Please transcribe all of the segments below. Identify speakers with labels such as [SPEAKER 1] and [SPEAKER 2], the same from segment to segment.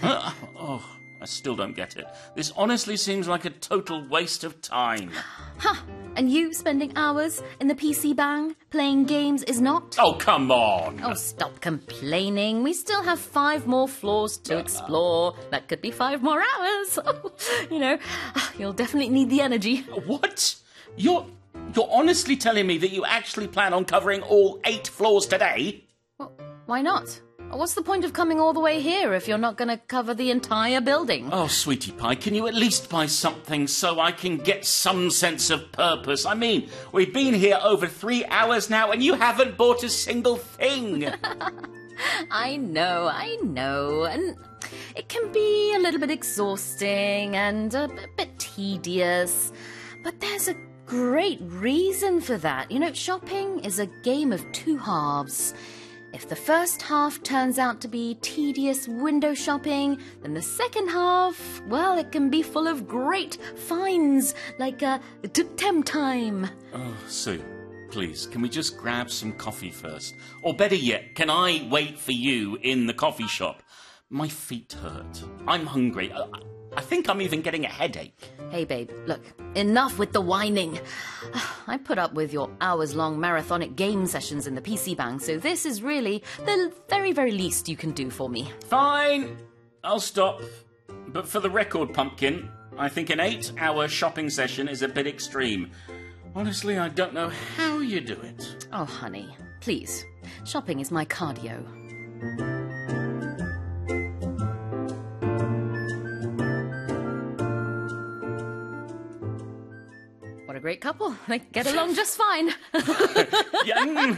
[SPEAKER 1] Oh, I still don't get it. This honestly seems like a total waste of time.
[SPEAKER 2] Huh. And you spending hours in the PC bang playing games is not?
[SPEAKER 1] Oh, come on.
[SPEAKER 2] Oh, stop complaining. We still have 5 more floors to explore. That could be 5 more hours. You'll definitely need the energy.
[SPEAKER 1] What? You're honestly telling me that you actually plan on covering all 8 floors today?
[SPEAKER 2] Well, why not? What's the point of coming all the way here if you're not going to cover the entire building?
[SPEAKER 1] Oh, sweetie pie, can you at least buy something so I can get some sense of purpose? I mean, we've been here over 3 hours now and you haven't bought a single thing.
[SPEAKER 2] I know. And it can be a little bit exhausting and a bit tedious. But there's a great reason for that. Shopping is a game of 2 halves. If the first half turns out to be tedious window shopping, then the second half, well, it can be full of great finds, like 득템 time.
[SPEAKER 1] Oh, Sue, please, can we just grab some coffee first? Or better yet, can I wait for you in the coffee shop? My feet hurt. I'm hungry. I think I'm even getting a headache.
[SPEAKER 2] Hey, babe, look, enough with the whining. I put up with your hours-long marathonic game sessions in the PC bang, so this is really the very, very least you can do for me.
[SPEAKER 1] Fine, I'll stop. But for the record, Pumpkin, I think an 8-hour shopping session is a bit extreme. Honestly, I don't know how you do it.
[SPEAKER 2] Oh, honey, please. Shopping is my cardio. What a great couple. They get along just fine.
[SPEAKER 1] Yeah,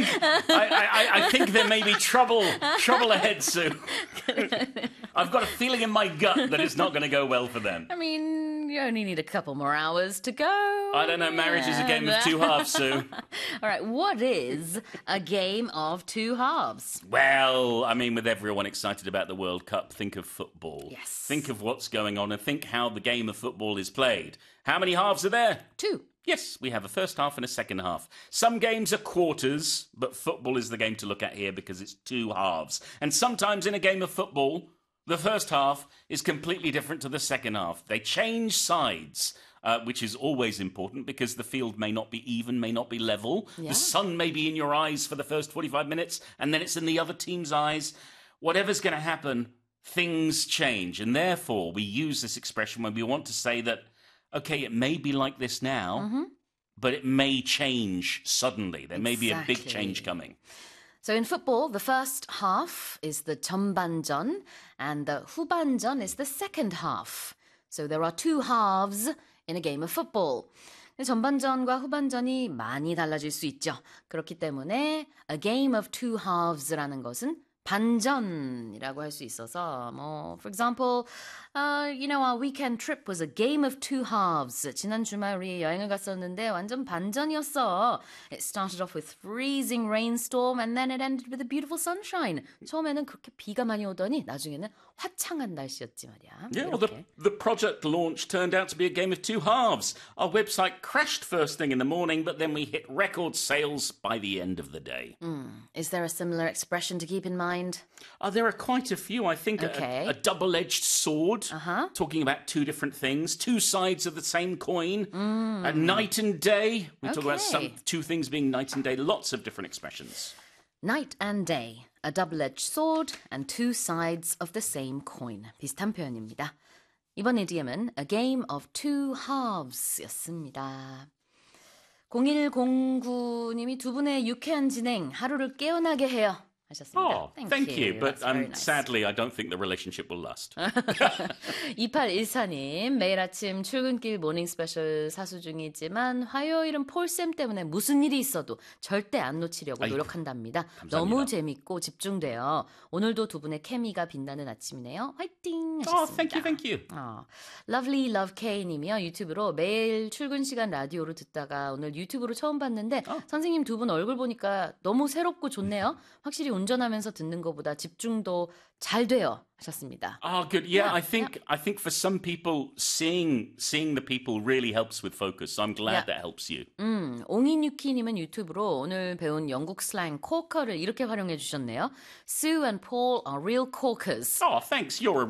[SPEAKER 1] I think there may be trouble ahead, Sue. I've got a feeling in my gut that it's not going to go well for them.
[SPEAKER 2] I mean, you only need a couple more hours to go.
[SPEAKER 1] I don't know, marriage is a game of 2 halves, Sue.
[SPEAKER 2] All right, what is a game of 2 halves?
[SPEAKER 1] Well, I mean, with everyone excited about the World Cup, think of football.
[SPEAKER 2] Yes.
[SPEAKER 1] Think of what's going on and think how the game of football is played. How many halves are there?
[SPEAKER 2] 2.
[SPEAKER 1] Yes, we have a first half and a second half. Some games are quarters, but football is the game to look at here because it's 2 halves. And sometimes in a game of football, the first half is completely different to the second half. They change sides, which is always important because the field may not be even, may not be level. Yeah. The sun may be in your eyes for the first 45 minutes, and then it's in the other team's eyes. Whatever's going to happen, things change. And therefore, we use this expression when we want to say that, okay, it may be like this now, but it may change suddenly. There may be a big change coming.
[SPEAKER 2] So in football, the first half is the 전반전, and the 후반전 is the second half. So there are 2 halves in a game of football. 전반전과 후반전이 많이 달라질 수 있죠. 그렇기 때문에 a game of 2 halves라는 것은 반전이라고 할 수 있어서 for example, our weekend trip was a game of 2 halves. 지난 주말 우리 여행을 갔었는데 완전 반전이었어. It started off with freezing rainstorm and then it ended with a beautiful sunshine. 처음에는 그렇게 비가 많이 오더니 나중에는 화창한 날씨였지 말이야.
[SPEAKER 1] Yeah, well, the project launch turned out to be a game of 2 halves. Our website crashed first thing in the morning, but then we hit record sales by the end of the day.
[SPEAKER 2] Is there a similar expression to keep in mind?
[SPEAKER 1] There are quite a few. I think a double-edged sword, talking about 2 different things, 2 sides of the same coin, a night and day. We talk about 2 things being night and day, lots of different expressions.
[SPEAKER 2] Night and day, a double-edged sword, and 2 sides of the same coin. 비슷한 표현입니다. 이번 idiom은 a game of 2 halves였습니다. 0109님이 두 분의 유쾌한 진행 하루를 깨어나게 해요. 하셨습니다.
[SPEAKER 1] Oh, thank you. But sadly, I don't think the relationship will last.
[SPEAKER 2] 2814님, 매일 아침 출근길 모닝 스페셜 사수 중이지만 화요일은 폴쌤 때문에 무슨 일이 있어도 절대 안 놓치려고 노력한답니다. 감사합니다. 너무 재밌고 집중돼요. 오늘도 두 분의 케미가 빛나는 아침이네요. 화이팅! 하셨습니다.
[SPEAKER 1] Thank you.
[SPEAKER 2] Lovely Love K님이요. 유튜브로 매일 출근 시간 라디오로 듣다가 오늘 유튜브로 처음 봤는데 선생님 두 분 얼굴 보니까 너무 새롭고 좋네요. 확실히 운전하면서 듣는 것보다 집중도 잘 돼요. 하셨습니다.
[SPEAKER 1] Oh, good. Yeah, I think for some people seeing the people really helps with focus. So I'm glad that helps you.
[SPEAKER 2] 옹인유키님은 유튜브로 오늘 배운 영국 슬랭 corker를 이렇게 활용해 주셨네요. Sue and Paul are real corkers.
[SPEAKER 1] Oh, thanks. You're a